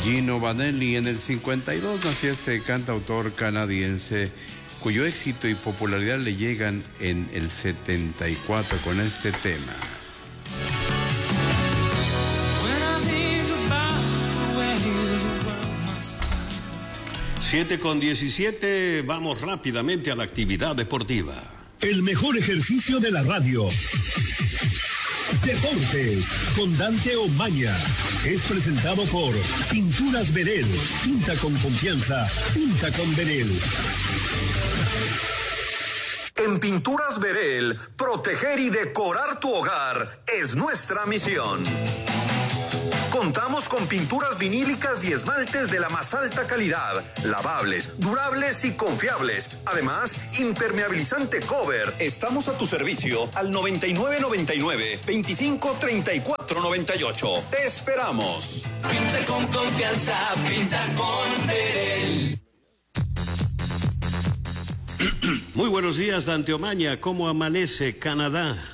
Gino Vanelli. En el 52 nació este cantautor canadiense, cuyo éxito y popularidad le llegan en el 74 con este tema. 7:17, vamos rápidamente a la actividad deportiva. El mejor ejercicio de la radio. Deportes con Dante Omaña. Es presentado por Pinturas Verel. Pinta con confianza. Pinta con Verel. En Pinturas Verel, proteger y decorar tu hogar es nuestra misión. Contamos con pinturas vinílicas y esmaltes de la más alta calidad, lavables, durables y confiables. Además, impermeabilizante cover. Estamos a tu servicio al 9999-253498. Te esperamos. Pinta con confianza, pinta con Verel. Muy buenos días, Dante Omaña. ¿Cómo amanece Canadá?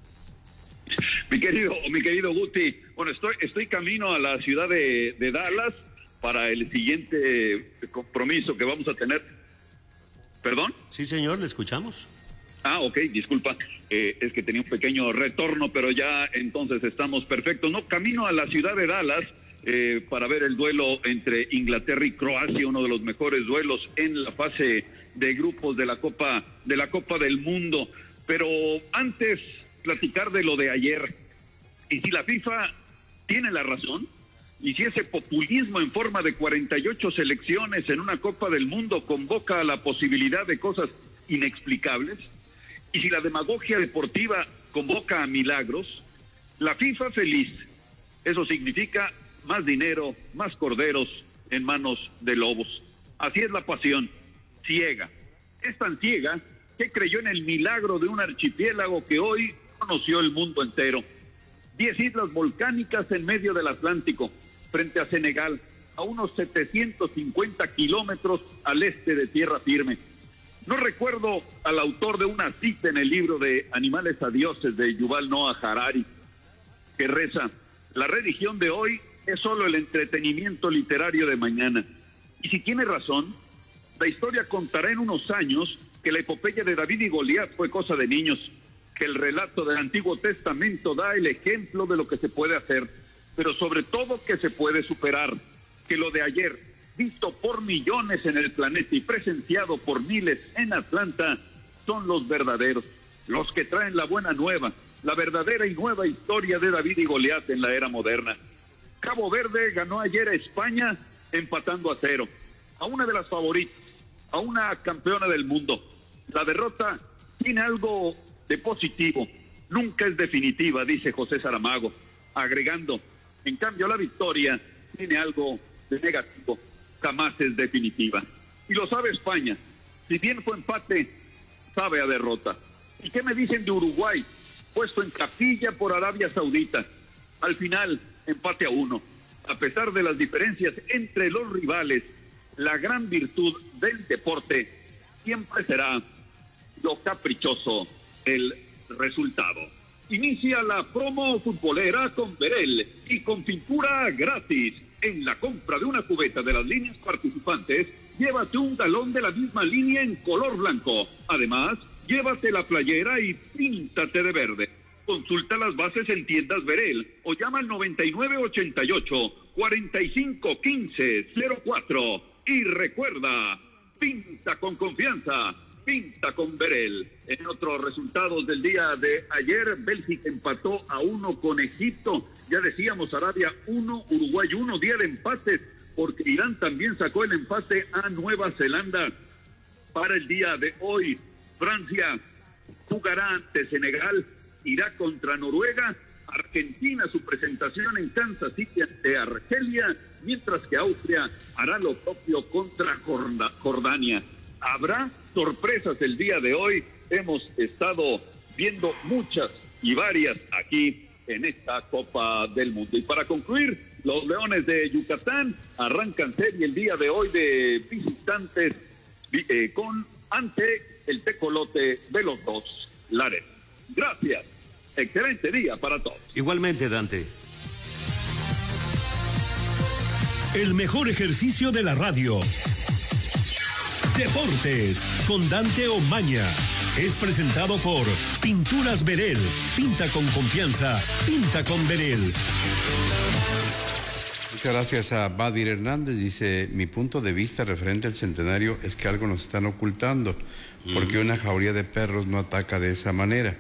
Mi querido Guti, bueno, estoy camino a la ciudad de Dallas para el siguiente compromiso que vamos a tener. ¿Perdón? Sí, señor, le escuchamos. Ok, disculpa, es que tenía un pequeño retorno, pero ya entonces estamos perfectos. No, camino a la ciudad de Dallas para ver el duelo entre Inglaterra y Croacia, uno de los mejores duelos en la fase de grupos de la Copa del Mundo. Pero antes, platicar de lo de ayer. Y si la FIFA tiene la razón, y si ese populismo en forma de 48 selecciones en una Copa del Mundo convoca a la posibilidad de cosas inexplicables, y si la demagogia deportiva convoca a milagros, la FIFA feliz. Eso significa más dinero, más corderos en manos de lobos. Así es la pasión, ciega. Es tan ciega que creyó en el milagro de un archipiélago que hoy conoció el mundo entero. 10 islas volcánicas en medio del Atlántico, frente a Senegal, a unos 750 kilómetros al este de tierra firme. No recuerdo al autor de una cita en el libro de Animales a Dioses de Yuval Noah Harari, que reza: la religión de hoy es solo el entretenimiento literario de mañana. Y si tiene razón, la historia contará en unos años que la epopeya de David y Goliat fue cosa de niños, que el relato del Antiguo Testamento da el ejemplo de lo que se puede hacer, pero sobre todo que se puede superar, que lo de ayer, visto por millones en el planeta y presenciado por miles en Atlanta, son los verdaderos, los que traen la buena nueva, la verdadera y nueva historia de David y Goliat en la era moderna. Cabo Verde ganó ayer a España empatando a 0, a una de las favoritas, a una campeona del mundo. La derrota tiene algo de positivo, nunca es definitiva, dice José Saramago, agregando: en cambio la victoria tiene algo de negativo, jamás es definitiva. Y lo sabe España, si bien fue empate, sabe a derrota. ¿Y qué me dicen de Uruguay, puesto en capilla por Arabia Saudita? Al final, empate a 1. A pesar de las diferencias entre los rivales, la gran virtud del deporte siempre será lo caprichoso, el resultado. Inicia la promo futbolera con Verel y con pintura gratis. En la compra de una cubeta de las líneas participantes, llévate un galón de la misma línea en color blanco. Además, llévate la playera y píntate de verde. Consulta las bases en tiendas Verel o llama al 9988-451504. Y recuerda, pinta con confianza. Pinta con Verel. En otros resultados del día de ayer, Bélgica empató a 1 con Egipto. Ya decíamos, Arabia 1, Uruguay 1, día de empates, porque Irán también sacó el empate a Nueva Zelanda. Para el día de hoy, Francia jugará ante Senegal, irá contra Noruega, Argentina su presentación en Kansas City ante Argelia, mientras que Austria hará lo propio contra Jordania. Habrá sorpresas el día de hoy, hemos estado viendo muchas y varias aquí en esta Copa del Mundo. Y para concluir, los Leones de Yucatán arrancan serie el día de hoy de visitantes ante el tecolote de los dos Lares. Gracias, excelente día para todos. Igualmente, Dante. El mejor ejercicio de la radio. Deportes con Dante Omaña. Es presentado por Pinturas Verel. Pinta con confianza. Pinta con Verel. Muchas gracias a Badir Hernández. Dice, mi punto de vista referente al centenario es que algo nos están ocultando, porque una jauría de perros no ataca de esa manera.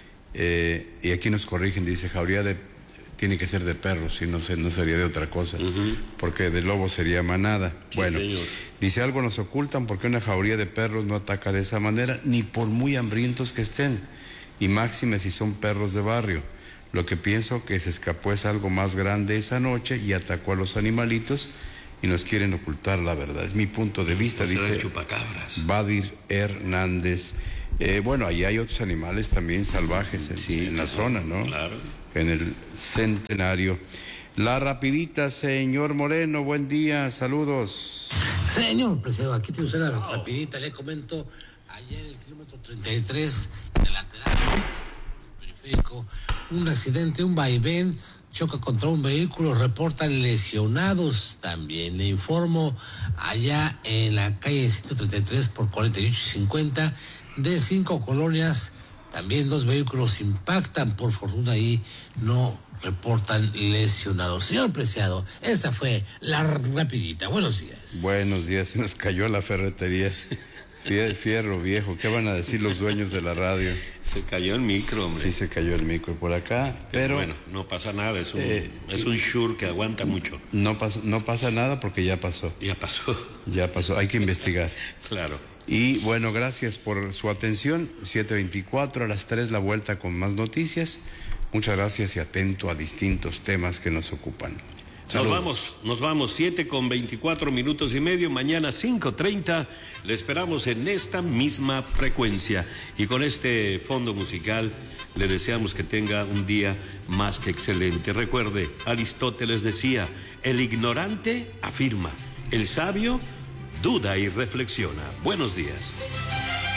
Y aquí nos corrigen, dice, jauría tiene que ser de perros, y no sería de otra cosa, porque de lobo sería manada. Sí, bueno, señor. Dice, algo nos ocultan porque una jauría de perros no ataca de esa manera, ni por muy hambrientos que estén, y máxime si son perros de barrio. Lo que pienso que se escapó es algo más grande esa noche y atacó a los animalitos y nos quieren ocultar la verdad. Es mi punto de vista, dice chupacabras. Badir Hernández. Bueno, ahí hay otros animales también salvajes en la zona, ¿no? Claro. En el centenario. La rapidita, señor Moreno, buen día, saludos. Señor presidente, aquí tiene usted la rapidita, le comento, allá en el kilómetro 33, en el lateral periférico, un accidente, un vaivén, choca contra un vehículo, reportan lesionados también. Le informo, allá en la calle 133 por 4850, de 5 colonias, también 2 vehículos impactan, por fortuna ahí no reportan lesionados. Señor Preciado, esta fue la rapidita. Buenos días. Buenos días, se nos cayó la ferretería. Fierro viejo, ¿qué van a decir los dueños de la radio? Se cayó el micro, hombre. Sí, se cayó el micro por acá, pero... Bueno, no pasa nada, es un Shure que aguanta mucho. No pasa nada porque ya pasó. Ya pasó. Ya pasó, hay que investigar. Claro. Y bueno, gracias por su atención. 7:24, a las 3 la vuelta con más noticias. Muchas gracias y atento a distintos temas que nos ocupan. Saludos. Nos vamos, 7:24 minutos. Mañana 5:30 le esperamos en esta misma frecuencia. Y con este fondo musical le deseamos que tenga un día más que excelente. Recuerde, Aristóteles decía, el ignorante afirma, el sabio duda y reflexiona. Buenos días.